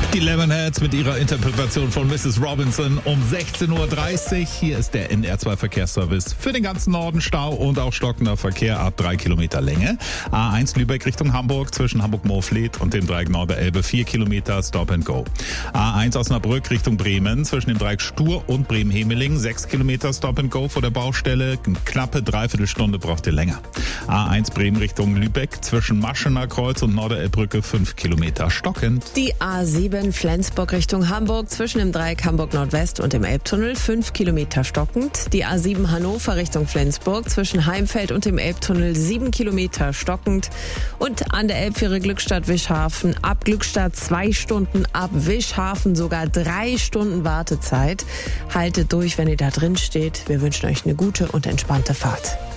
Die Lemonheads mit ihrer Interpretation von Mrs. Robinson um 16.30 Uhr. Hier ist der NR2 Verkehrsservice für den ganzen Norden. Stau und auch stockender Verkehr ab 3 Kilometer Länge. A1 Lübeck Richtung Hamburg zwischen Hamburg-Moorfleet und dem Dreieck Nord-Elbe 4 Kilometer Stop and Go. A1 Osnabrück Richtung Bremen zwischen dem Dreieck Stur und Bremen-Hemeling 6 Kilometer Stop and Go vor der Baustelle. Eine knappe Dreiviertelstunde braucht ihr länger. A1 Bremen Richtung Lübeck zwischen Maschener Kreuz und Norderelbbrücke 5 Kilometer stockend. Die A7 Flensburg Richtung Hamburg zwischen dem Dreieck Hamburg Nordwest und dem Elbtunnel 5 Kilometer stockend. Die A7 Hannover Richtung Flensburg zwischen Heimfeld und dem Elbtunnel 7 Kilometer stockend. Und an der Elbfähre Glückstadt-Wischhafen ab Glückstadt 2 Stunden, ab Wischhafen sogar 3 Stunden Wartezeit. Haltet durch, wenn ihr da drin steht. Wir wünschen euch eine gute und entspannte Fahrt.